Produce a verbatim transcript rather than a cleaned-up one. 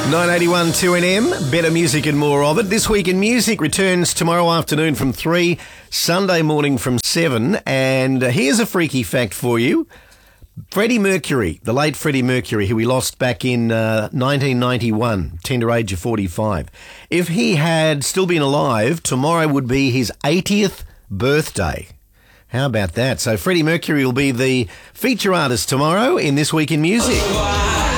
nine eighty-one two N M, better music and more of it. This Week in Music returns tomorrow afternoon from three, Sunday morning from seven. And uh, here's a freaky fact for you. Freddie Mercury, the late Freddie Mercury, who we lost back in uh, nineteen ninety-one, tender age of forty-five. If he had still been alive, tomorrow would be his eightieth birthday. How about that? So Freddie Mercury will be the feature artist tomorrow in This Week in Music.